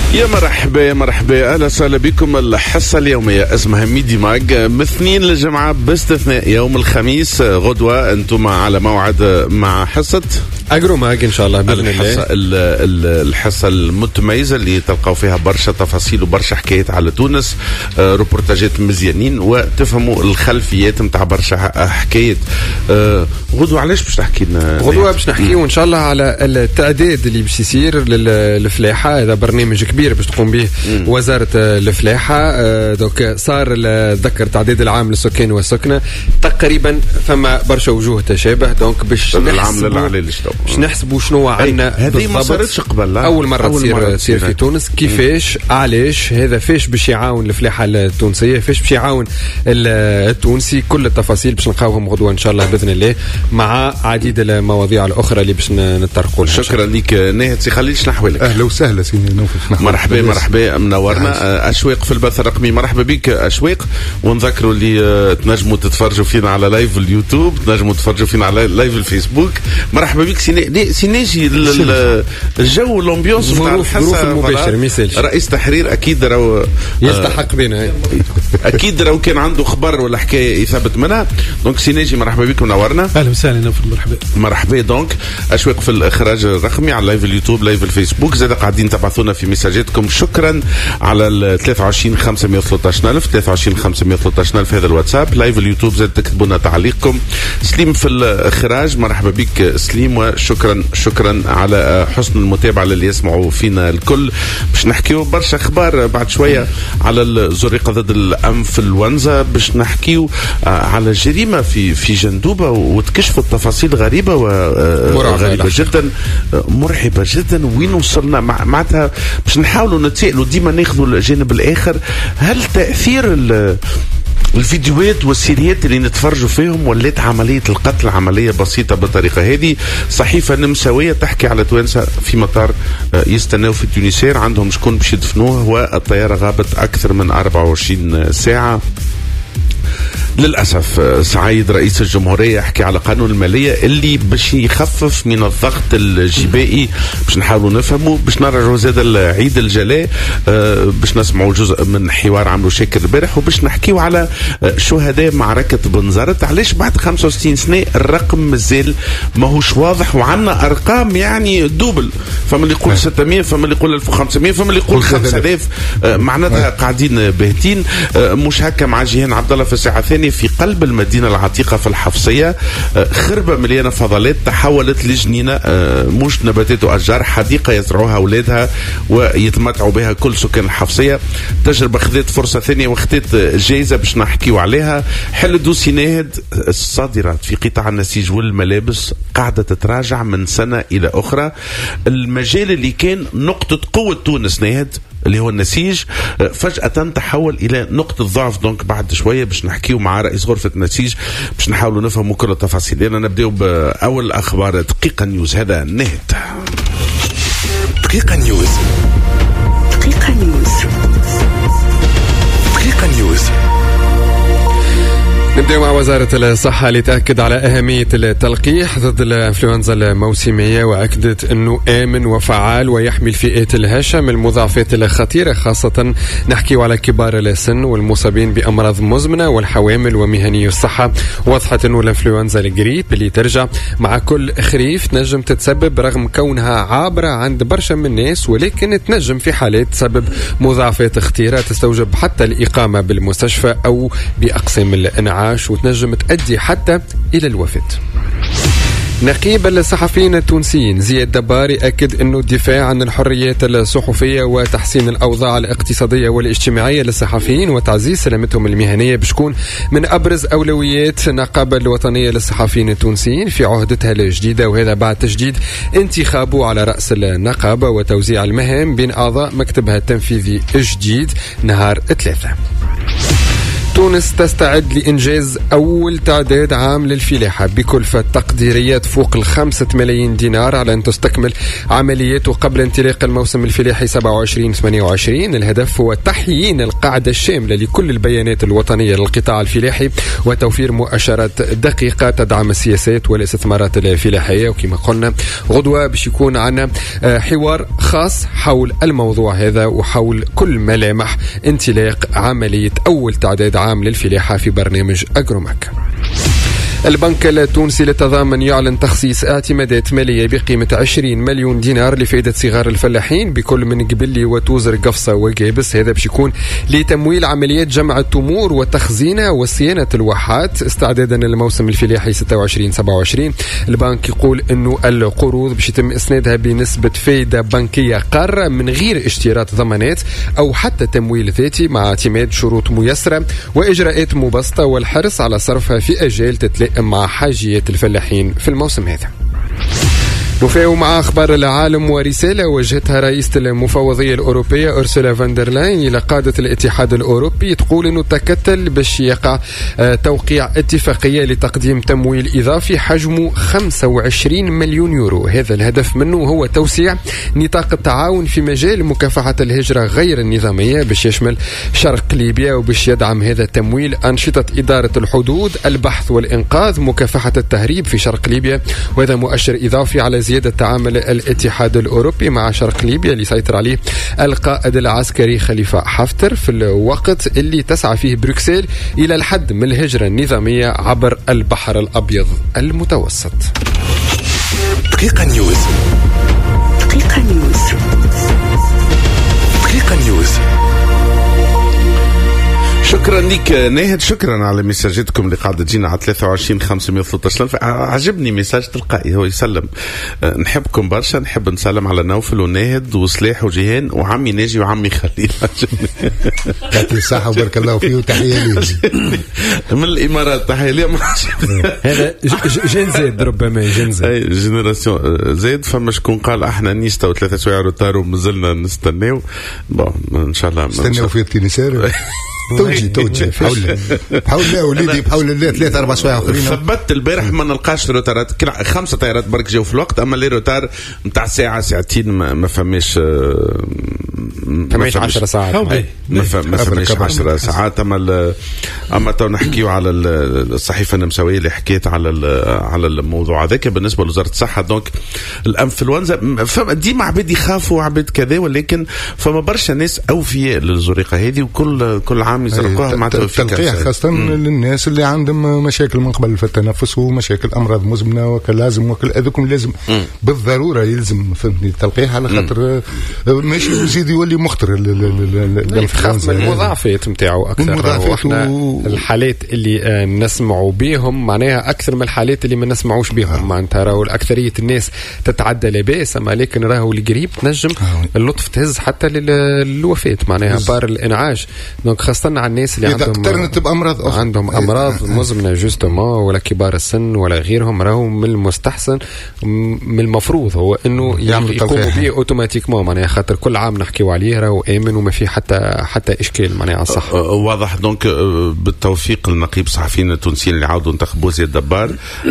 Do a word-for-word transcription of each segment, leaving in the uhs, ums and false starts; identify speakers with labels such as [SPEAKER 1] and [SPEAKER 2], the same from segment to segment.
[SPEAKER 1] يا مرحبا يا مرحبا، اهلا وسهلا بكم. الحصه اليوميه اسمها ميدي ماج من اثنين للجمعه باستثناء يوم الخميس. غدوه انتم على موعد مع حصه
[SPEAKER 2] اجرو ماج ان شاء الله باذن
[SPEAKER 1] الحصة
[SPEAKER 2] الله.
[SPEAKER 1] الحصه المتميزه اللي تلقاو فيها برشا تفاصيل وبرشا حكايات على تونس، روبورتاجات مزيانين وتفهموا الخلفيات نتاع برشا حكايات. غدوه علاش باش تحكي لنا؟
[SPEAKER 2] غدوه باش نحكيو ان شاء الله على التعداد اللي باش يصير للفلاحه. هذا برنامج كبير باش تقوم به وزاره الفلاحه. دوك صار ذكر تعداد العام للسكان والسكنه تقريبا فما برشا وجوه تشابه. دونك باش
[SPEAKER 1] نحسبوا
[SPEAKER 2] باش نحسبوا شنو عندنا
[SPEAKER 1] هذه ما صارتش قبل،
[SPEAKER 2] اول مره أول تصير تصير في تونس. كيفاش علاش هذا فاش باش يعاون الفلاحه التونسيه، فاش باش يعاون التونسي، كل التفاصيل باش نلقاوهم غدوه ان شاء الله باذن الله مع عديد المواضيع الاخرى اللي باش نتطرقوا لها.
[SPEAKER 1] شكرا لك ناهد سي خليل نحوالك.
[SPEAKER 3] اهلا وسهلا سي نوف.
[SPEAKER 1] مرحبا مرحبا منورنا. اشواق في البث الرقمي، مرحبا بك اشواق. ونذكروا اللي تنجموا تتفرجوا فينا على لايف اليوتيوب، تنجموا تتفرجوا فينا على لايف الفيسبوك. مرحبا بك سي سيناجي الجو الامبيونس نتاع الحصه
[SPEAKER 2] المباشر ميسالش.
[SPEAKER 1] رئيس تحرير اكيد راهو
[SPEAKER 2] يستحق بنا،
[SPEAKER 1] اكيد راهو كان عنده خبر ولا حكايه يثبت منها. دونك سيناجي مرحبا بك منورنا.
[SPEAKER 3] اهلا وسهلا نوف. مرحبا
[SPEAKER 1] مرحبا. دونك اشواق في الاخراج الرقمي على لايف اليوتيوب لايف الفيسبوك. زاد قاعدين تبعثونا في مساجاتكم. شكرا على ال ثلاثة وعشرين خمسمية وثلاثة عشر ألف ثلاثة وعشرين خمسمية وثلاثة عشر ألف هذا الواتساب. لايف اليوتيوب زاد تكتبوا لنا تعليقكم. سليم في الاخراج مرحبا بك سليم، وشكرا شكرا على حسن المتابعه اللي يسمعوا فينا الكل. باش نحكيو برشا اخبار بعد شويه على الزرقه ضد الانفلونزا، باش نحكيو على جريمه في في جندوبه وتكشفوا التفاصيل غريبه وغريبه جدا، مرعبه جدا. وين وصلنا معناتها باش نحاولوا نتسائلوا ديما ناخذوا الجانب الاخر. هل تاثير الفيديوهات والسيريات اللي نتفرجوا فيهم ولات عملية القتل عملية بسيطة بالطريقة هذه؟ صحيفة نمساوية تحكي على توانسة في مطار يستناو في تونسير عندهم شكون باش يدفنوه والطيارة غابت أكثر من أربعة وعشرين ساعة. للأسف سعيد رئيس الجمهورية يحكي على قانون المالية اللي باش يخفف من الضغط الجبائي. باش نحاولوا نفهموا، باش نرجعوا زاد العيد الجلاء، باش نسمعوا جزء من حوار عملوا شاكر البارح، وباش نحكيوا على شهداء معركة بنزرت. علاش بعد خمسة وستين سنة الرقم مازال ماهوش واضح وعندنا أرقام يعني دوبل، فما اللي يقول ستمية، فما اللي يقول ألف وخمسمية، فما اللي يقول خمسة آلاف. معناتها قاعدين باهتين. مش هكا مع جيهان عبد الله في الساعة الثانية في قلب المدينة العتيقة في الحفصية. خربة مليانة فضلات تحولت لجنينة، مش نباتات وأشجار، حديقة يزرعوها أولادها ويتمتعوا بها كل سكان الحفصية. تجربة خذت فرصة ثانية واخذت جائزة باش نحكيوا عليها. حل دوسي ناهد الصادرات في قطاع النسيج والملابس قاعدة تتراجع من سنة إلى أخرى. المجال اللي كان نقطة قوة تونس ناهد اللي هو النسيج فجأة تحول إلى نقطة ضعف. دونك بعد شوية باش نحكيو مع رئيس غرفة النسيج باش نحاولوا نفهموا كل التفاصيل. أنا نبدأ بأول أخبار دقيقة نيوز. هذا نهد
[SPEAKER 4] دقيقة نيوز.
[SPEAKER 5] دقيقة نيوز.
[SPEAKER 4] دقيقة نيوز.
[SPEAKER 2] نبدأ مع وزارة الصحة اللي تأكد على أهمية التلقيح ضد الإنفلونزا الموسمية، وأكدت أنه آمن وفعال ويحمي الفئات الهشة من المضاعفات الخطيرة، خاصة نحكي على كبار السن والمصابين بأمراض مزمنة والحوامل ومهني الصحة. وضحت أنه الإنفلونزا الجريب اللي ترجع مع كل خريف تنجم تتسبب رغم كونها عابرة عند برشا من الناس، ولكن تنجم في حالات تسبب مضاعفات خطيرة تستوجب حتى الإقامة بالمستشفى أو بأقسام الإنعاش، وتنجم تؤدي حتى إلى الوفاة. نقيب الصحفيين التونسيين زياد دبار يأكد أنه الدفاع عن الحريات الصحفية وتحسين الأوضاع الاقتصادية والاجتماعية للصحفيين وتعزيز سلامتهم المهنية بشكون من أبرز أولويات النقابة الوطنية للصحفيين التونسيين في عهدتها الجديدة، وهذا بعد تجديد انتخابه على رأس النقابة وتوزيع المهام بين أعضاء مكتبها التنفيذي الجديد نهار ثلاثة. تونس تستعد لإنجاز أول تعداد عام للفلاحة بكلفة تقديرية تفوق الخمسة ملايين دينار على أن تستكمل عملياته قبل انطلاق الموسم الفلاحي سبعة وعشرين ثمانية وعشرين. الهدف هو تحيين القاعدة الشاملة لكل البيانات الوطنية للقطاع الفلاحي وتوفير مؤشرات دقيقة تدعم السياسات والاستثمارات الفلاحية. وكما قلنا غدوة باش يكون عنا حوار خاص حول الموضوع هذا وحول كل ملامح انطلاق عملية أول تعداد عام للفلاحة في برنامج أجروماك. البنك التونسي للتضامن يعلن تخصيص اعتمادات مالية بقيمة عشرين مليون دينار لفائدة صغار الفلاحين بكل من قبلي وتوزر قفصة وقابس. هذا باش يكون لتمويل عمليات جمع التمور وتخزينها وصيانة الواحات استعدادا للموسم الفلاحي ستة وعشرين سبعة وعشرين. البنك يقول انه القروض باش يتم اسنادها بنسبة فائدة بنكية قارة من غير اشتراط ضمانات او حتى تمويل ذاتي مع اعتماد شروط ميسرة واجراءات مبسطة والحرص على صرفها في اجال تتلائم مع حاجيات الفلاحين في الموسم هذا. نفاو مع أخبار العالم ورسالة وجهتها رئيسة المفوضية الأوروبية أورسولا فاندرلاين إلى قادة الاتحاد الأوروبي تقول أنه تكتل باش يقع توقيع اتفاقية لتقديم تمويل إضافي حجمه خمسة وعشرين مليون يورو. هذا الهدف منه هو توسيع نطاق التعاون في مجال مكافحة الهجرة غير النظامية باش يشمل شرق ليبيا وباش يدعم هذا التمويل أنشطة إدارة الحدود البحث والإنقاذ مكافحة التهريب في شرق ليبيا. وهذا مؤشر إضافي على زيادة تعامل الاتحاد الأوروبي مع شرق ليبيا اللي سيطر عليه القائد العسكري خليفة حفتر في الوقت اللي تسعى فيه بروكسل إلى الحد من الهجرة النظامية عبر البحر الأبيض المتوسط.
[SPEAKER 4] دقيقة نيوز.
[SPEAKER 5] دقيقة نيوز.
[SPEAKER 4] دقيقة نيوز.
[SPEAKER 1] شكرا لك ناهد، شكرا على مساجاتكم اللي قاعدة تجينا على ثلاثة وعشرين خمسمائة وثلاثة عشر. عجبني مساج تلقائي هو يسلم. نحبكم برشا، نحب نسلم على نوفل وناهد وصلاح وجيهان وعمي ناجي وعمي خليل.
[SPEAKER 3] يعطي الصحة وبارك الله فيه وتحية لي
[SPEAKER 1] من الإمارات. تحية لي.
[SPEAKER 2] هذا جين زيد ربما جين زيد
[SPEAKER 1] جينيراسيون زيد. فما شكون قال احنا نيستا وثلاثة سوايع روتار ومازلنا نستناو. بون ان شاء الله
[SPEAKER 3] نستناو في التنسار. توجي توجي بحول بحول الله وليدي بحول الله ثلاثة أربع سوايع آخرين.
[SPEAKER 1] ثبت البارح ما نلقاش روتارات، خمسة طيارات برك جاو في الوقت، أما لي روتار نتاع ساعة ساعتين ما, ما فماش
[SPEAKER 2] فماش عشر ساعات
[SPEAKER 1] ما فماش عشر ساعات. أما أما تو نحكيو على الصحيفة النمساوية اللي حكيت على على الموضوع هذاك بالنسبة لوزارة الصحة. دونك الانفلونزا فما ديما عباد يخافوا عباد كذا، ولكن فما برشا ناس أوفياء للزريقة هذه وكل كل عام يزرقوها مع
[SPEAKER 3] التلقيح خاصة للناس اللي عندهم مشاكل من قبل في التنفس ومشاكل أمراض مزمنة وكل لازم وكل هذوكم لازم بالضرورة يلزم فهمتني التلقيح على خاطر ماشي يزيد يولي مخطر
[SPEAKER 2] خاصة المضاعفات نتاعو أكثر. وإحنا الحالات اللي نسمعوا بهم معناها أكثر من الحالات اللي ما نسمعوش بهم. معناتها راهو الأكثرية الناس تتعدى لباس، أما لكن راهو القريب تنجم اللطف تهز حتى للوفاة معناها بار الإنعاش. دونك خاصة على الناس اللي عندهم
[SPEAKER 3] اقترنت بأمراض أخرى،
[SPEAKER 2] عندهم أمراض مزمنة جوستومون ولا كبار السن ولا غيرهم، راهو من المستحسن من المفروض هو إنه يقوموا به أوتوماتيكمون معناها خاطر كل عام نحكيو عليه راهو آمن وما فيه حتى حتى إشكال معناها صح.
[SPEAKER 1] واضح. دونك بالتوفيق للنقيب الصحفيين التونسيين اللي عاودوا انتخبوا زياد دبار.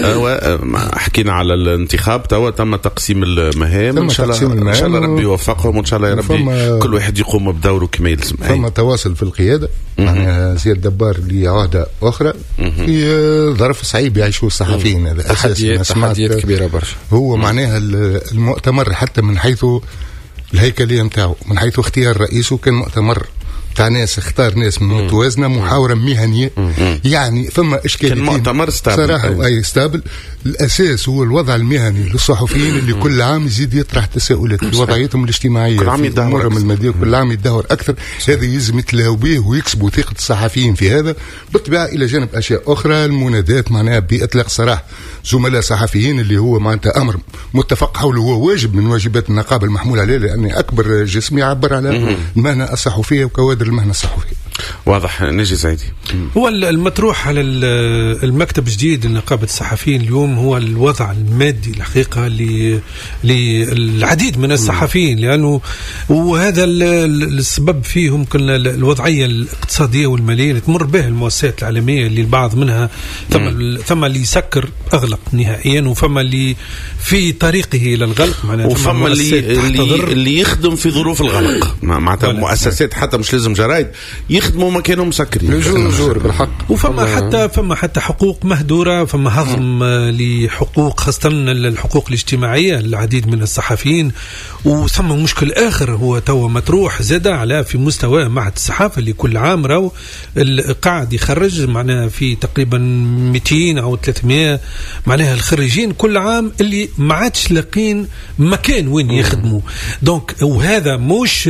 [SPEAKER 1] حكينا على الانتخاب توا تم تقسيم المهام. إن شاء الله إن شاء الله ربي يوفقهم وإن شاء الله يا ربي كل واحد يقوم بدوره كما يلزم.
[SPEAKER 3] ثم تواصل في القيادة يعني زياد دبار لعهدة أخرى في ظرف صعيب يعيشوا الصحفيين. هذا
[SPEAKER 2] تحديات تحديات كبيرة برشا.
[SPEAKER 3] هو معناها المؤتمر حتى من حيث الهيكلية متاعه من حيث اختيار رئيسه كان مؤتمر تاع ناس اختار ناس متوازنة محاورة مهنية. يعني فما إشكالية
[SPEAKER 1] كان مؤتمر
[SPEAKER 3] صراحة أي ستابل. الأساس هو الوضع المهني للصحفيين اللي كل عام يزيد يطرح تساؤلات في وضعيتهم الاجتماعية
[SPEAKER 1] كل عام يدهور
[SPEAKER 3] المادية كل عام يدهور أكثر. هذا يلزم يتلاو به ويكسبوا ثقة الصحفيين في هذا. بالطبيعة إلى جانب أشياء أخرى المنادات معناها بإطلاق سراح زملاء صحفيين اللي هو معناتها أمر متفق حوله، هو واجب من واجبات النقابة المحمول عليه لأن أكبر جسم يعبر على المهنة الصحفية وكوادر المهنة الصحفية.
[SPEAKER 1] واضح. نجي سعيدي.
[SPEAKER 6] هو المطروح على المكتب الجديد لنقابة الصحفيين اليوم هو الوضع المادي الحقيقة للعديد من الصحفيين، لأنه وهذا السبب فيه ممكن الوضعية الاقتصادية والمالية اللي تمر به المؤسسات العالمية، اللي البعض منها ثم ثم اللي يسكر أغلق نهائيا، وفما اللي في طريقه إلى الغلق، معناها
[SPEAKER 1] وفما اللي اللي, اللي يخدم في ظروف الغلق، معناتها مؤسسات حتى مش لازم جرايد يخدموا ما كانوا مسكرين
[SPEAKER 2] جور بالحق.
[SPEAKER 6] وفما حتى فما حتى حقوق مهدورة، فما هضم لحقوق خاصة الحقوق الاجتماعية العديد من الصحفيين. وثم مشكل آخر هو تو مطروح زاد على في مستوى معهد الصحافة اللي كل عام راو قاعد يخرج معناها في تقريبا مئتين أو ثلاثمائة معناها الخريجين كل عام اللي ما عادش لاقين مكان وين يخدموا. دونك وهذا مش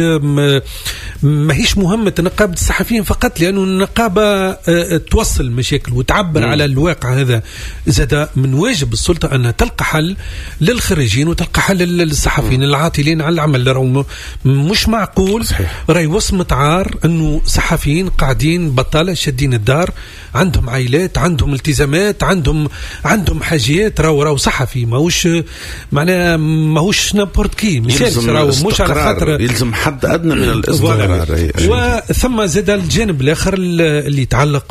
[SPEAKER 6] ما هيش مهمة نقابة الصحفيين فقط، لأنه النقابة توصل مشاكل وتعبر مم. على الواقع هذا. زاد من واجب السلطة أنها تلقى حل للخريجين وتلقى حل للصحفيين العاطلين على العمل. راهو مش معقول راهي وصمة عار أنه صحفيين قاعدين بطالة شادين الدار، عندهم عائلات، عندهم التزامات، عندهم عندهم حاجات. راهو راهو صحفي ماهوش معناها ماهوش نابورت كي،
[SPEAKER 1] راهو مش على خاطر يلزم حد أدنى من الاستقرار.
[SPEAKER 6] وثم زاد الجانب الآخر اللي يتعلق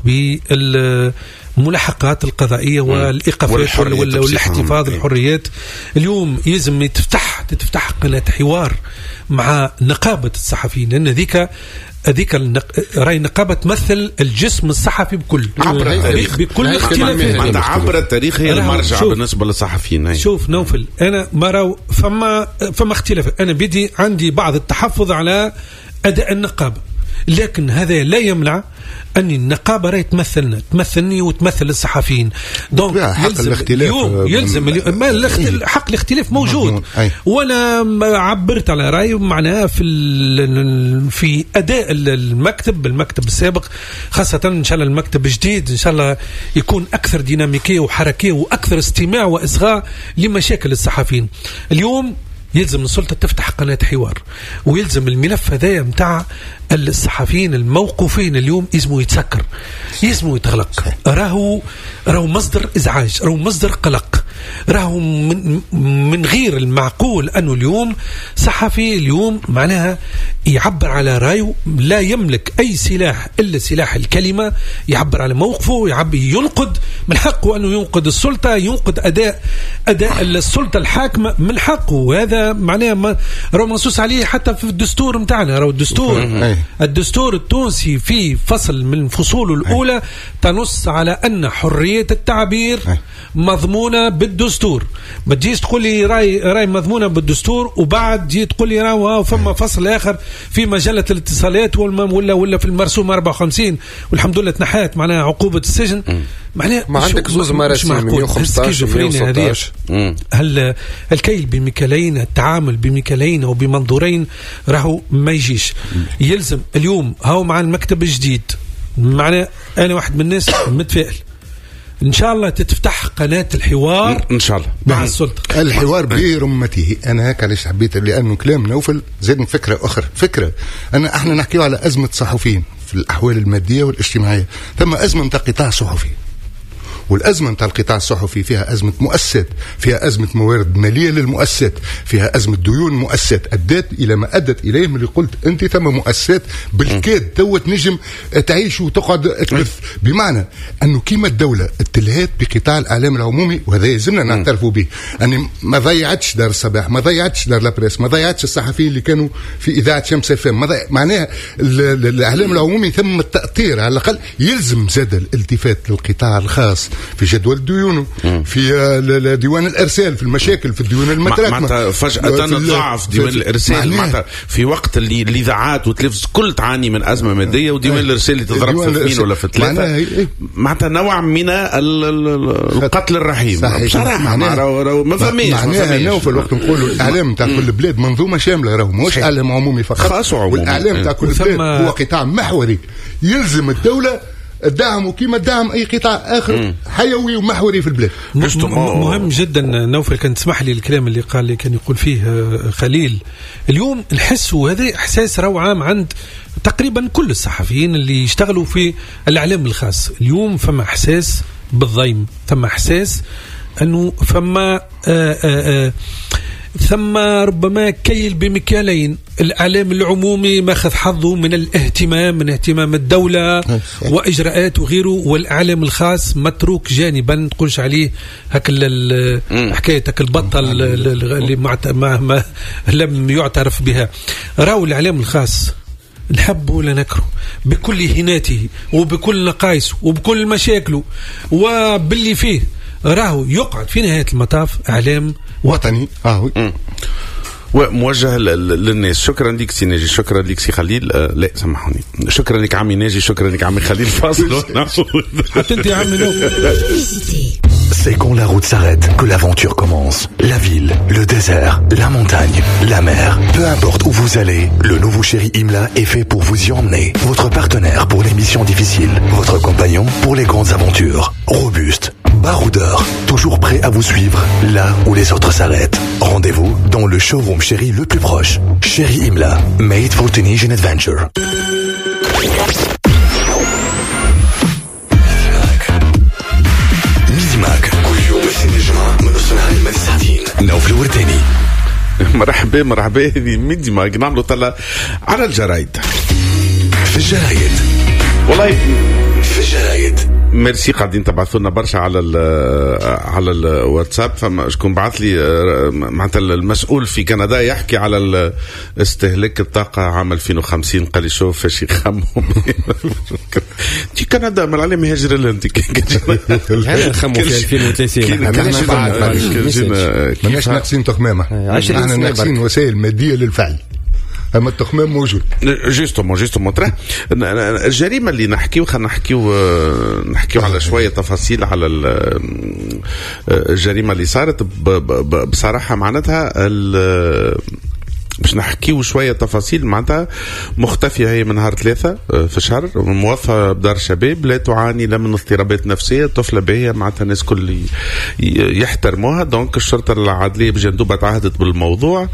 [SPEAKER 6] بالملاحقات القضائية والإيقافات والاحتفاظ بالحريات. اليوم يلزم تفتح تفتح قناة حوار مع نقابة الصحفيين، لأن ذيك هذيك النق... راي النقابة تمثل الجسم الصحفي بكل
[SPEAKER 1] عبر التاريخ بكل اختلافه. عبر التاريخ هي المرجع بالنسبة للصحفيين.
[SPEAKER 6] شوف نوفل، أنا ما راو فما فما اختلاف. أنا بدي عندي بعض التحفظ على أداء النقابة، لكن هذا لا يمنع أن النقابة راهي تمثلنا تمثلني وتمثل الصحفيين. دونك يلزم اليوم يلزم اليوم ما الاختل... حق الاختلاف موجود. وأنا عبرت على رأيي معناها في ال... في أداء المكتب المكتب السابق، خاصة إن شاء الله المكتب الجديد إن شاء الله يكون أكثر ديناميكية وحركية وأكثر استماع وإصغاء لمشاكل الصحفيين. اليوم يلزم السلطة تفتح قناة حوار، ويلزم الملف هذا متاع الصحفيين الموقوفين اليوم اسمه يتسكر، اسمه يتغلق. راهو راهو مصدر إزعاج، راهو مصدر قلق، راهو من, من غير المعقول أنه اليوم صحفي اليوم معناها يعبر على رأيه، لا يملك أي سلاح إلا سلاح الكلمة، يعبر على موقفه، يعبر ينقد، من حقه أنه ينقد السلطة، ينقد أداء أداء السلطة الحاكمة، من حقه. وهذا معناها ما راهو منصوص عليه حتى في الدستور متاعنا. راهو الدستور الدستور التونسي في فصل من فصوله الأولى تنص على أن حرية التعبير مضمونة بالدستور. ما تجيش تقول لي راي راي مضمونة بالدستور وبعد جيت تقول لي راهو فما فصل آخر في مجلة الاتصالات ولا ولا في المرسوم أربعة وخمسين والحمد لله تنحات معناها عقوبة السجن. معناها
[SPEAKER 2] ما عندك زوز مراسم مئة وخمسطاش مئة وستطاش.
[SPEAKER 6] هل الكيل بمكيالين، التعامل بمكيالين أو بمنظورين راهو ما يجيش. يلزم اليوم هاو مع المكتب الجديد، معنا أنا واحد من الناس متفائل إن شاء الله تتفتح قناة الحوار
[SPEAKER 1] إن شاء الله
[SPEAKER 6] مع السلطة.
[SPEAKER 3] الحوار برمته. أنا هيك علاش حبيت، لأنه كلام نوفل زادني فكرة أخرى. فكرة أنا إحنا نحكي على أزمة صحفيين في الأحوال المادية والاجتماعية، ثم أزمة متاع قطاع صحفي، والأزمة متاع القطاع الصحفي فيها أزمة مؤسسات، فيها أزمة موارد مالية للمؤسسات، فيها أزمة ديون مؤسسات أدت إلى ما أدت إليه من اللي قلت أنت. ثم مؤسسات بالكاد تو تنجم تعيش وتقعد تلف، بمعنى أنه كيما الدولة اتلهت بقطاع الإعلام العمومي، وهذا يلزمنا نعترفوا به، أني ما ضيعتش دار الصباح، ما ضيعتش دار لابريس، ما ضيعتش الصحفيين اللي كانوا في إذاعة شمس الفم، معناها الإعلام العمومي ثم التأطير. على الأقل يلزم زاد الالتفات للقطاع الخاص في جدول ديونه، في ديوان الارسال، في المشاكل في الديون المتراكمه.
[SPEAKER 1] فجاه تضاعف ديوان الارسال معناتها في وقت اللي الاذاعات والتلفزيون كل تعاني من ازمه ماديه، وديوان الارسال اللي تضرب في اثنين ولا في ثلاثه، معناتها نوع من القتل الرحيم بصراحه. ما فهميش
[SPEAKER 3] معناها انه في الوقت نقولوا الاعلام نتاع كل بلاد منظومه شامله، راهو مش اعلام عمومي فقط،
[SPEAKER 1] خاص عمومي.
[SPEAKER 3] والاعلام نتاع كل بلاد هو قطاع محوري. يلزم الدوله الدعم وكيما الدعم اي قطاع اخر م. حيوي ومحوري في البلاد.
[SPEAKER 6] مهم جدا نوفل، كان تسمح لي الكلام اللي قال لي كان يقول فيه خليل اليوم نحس، وهذا احساس رو عام عند تقريبا كل الصحفيين اللي يشتغلوا في الاعلام الخاص. اليوم فما احساس بالضيم، ثم احساس انه فما آآ آآ ثم ربما كيل بمكيالين. الإعلام العمومي ماخذ حظه من الاهتمام، من اهتمام الدولة وإجراءات وغيره، والإعلام الخاص متروك جانبا، تقولش عليه هك حكاية هك البطل اللي ما, ما لم يعترف بها. راو الإعلام الخاص نحب ولا نكره بكل هيناته وبكل نقائصه وبكل مشاكله وباللي فيه، راهو يقعد في نهاية المطاف إعلام
[SPEAKER 3] وطني آه
[SPEAKER 1] وموجه للناس. شكرا لك سي ناجي، شكرا لك سي خليل. آه لا سامحوني، شكرا لك عمي ناجي، شكرا لك عمي خليل. فاصل.
[SPEAKER 6] حتى انت يا عمي نوف.
[SPEAKER 4] C'est quand la route s'arrête que l'aventure commence. La ville, le désert, la montagne, la mer. Peu importe où vous allez, le nouveau Chéri Imla est fait pour vous y emmener. Votre partenaire pour les missions difficiles. Votre compagnon pour les grandes aventures. Robuste, baroudeur, toujours prêt à vous suivre là où les autres s'arrêtent. Rendez-vous dans le showroom Chéri le plus proche. Chéri Imla, made for Tunisian adventure. ميزيماك كل يوم الاثنين الجمعة من نص النهار لما الساعتين. نوف الورداني.
[SPEAKER 1] مرحبا مرحبا. هذه ميزيماك نعملوا طلع على الجرايد.
[SPEAKER 4] في الجرايد
[SPEAKER 1] والله
[SPEAKER 4] في الجرايد.
[SPEAKER 1] ميرسي، قاعدين تبعثوا لنا برشا على ال على الواتساب. فما شكون بعث لي معناتها المسؤول في كندا يحكي على استهلاك الطاقه عام ألفين وخمسين. قال لي شوف فاش يخمم تي كندا من عليه مهاجر لانت
[SPEAKER 2] هذا نخمم في ألفين وثلاثين.
[SPEAKER 3] ماناش ناقصين تخمامه، احنا ناقصين وسائل ماديه للفعل، اما التخمام موجود.
[SPEAKER 1] جوستومون جوستومون ترى الجريمه اللي نحكيو خلينا نحكيو نحكيو على شويه تفاصيل على الجريمه اللي صارت. بصراحه معناتها باش نحكيو شوية تفاصيل معناتها مختفية. هي من نهار ثلاثة في الشهر، موظفة بدار شباب لا تعاني لا من اضطرابات نفسية، طفلة باهية معناتها الناس كل يحترموها. دونك الشرطة العدلية بجندوبة تعهدت بالموضوع،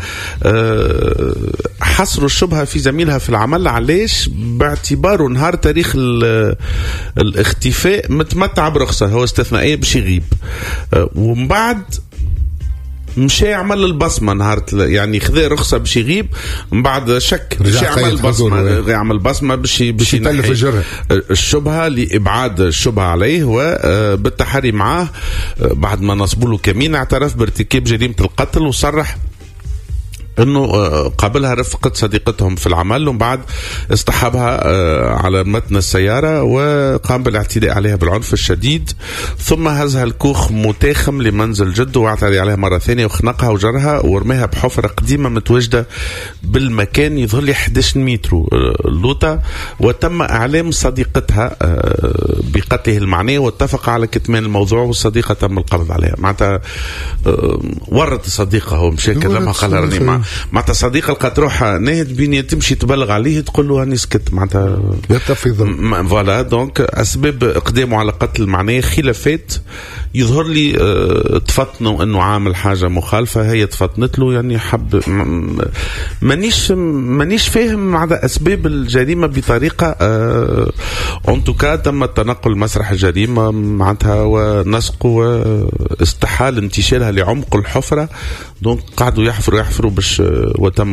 [SPEAKER 1] حصروا الشبهة في زميلها في العمل. علاش؟ باعتباره نهار تاريخ الاختفاء متمتع برخصة، هو استثنائية باش يغيب، ومن بعد مشى يعمل البصمة نهار يعني خذ رخصة باش يغيب، من بعد شك باش يعمل بصمة يعمل بصمة باش باش ينحي الشبهة لإبعاد الشبهة عليه، وبالتحري معاه بعد ما نصبوا له كمين اعترف بارتكاب جريمة القتل، وصرح انه قابلها رفقة صديقتهم في العمل، ومن بعد اصطحبها على متن السيارة وقام بالاعتداء عليها بالعنف الشديد، ثم هزها الكوخ متاخم لمنزل جده واعتدى عليها مرة ثانية وخنقها وجرها ورميها بحفرة قديمة متواجدة بالمكان يظهر لي إحدى عشر متر اللوطة، وتم اعلام صديقتها بقتله المعني واتفق على كتمان الموضوع، والصديقة تم القبض عليها. معناتها ورط الصديقة هو مشى كلامها قال راني مع معناتها صديقة لقات روحها ناهد بين تمشي تبلغ عليه تقول له هاني سكت معناتها
[SPEAKER 3] يتفضل
[SPEAKER 1] فوالا. دونك اسباب اقدامه على قتل معناه خلافات يظهر لي اه تفطنوا انه عامل حاجه مخالفه، هي تفطنت له يعني حب مانيش مانيش فاهم معناتها اسباب الجريمه بطريقه اه اون توكا تم التنقل مسرح الجريمه معناتها ونسق واستحال انتشالها لعمق الحفره. دونك قعدوا يحفروا يحفروا باش وتم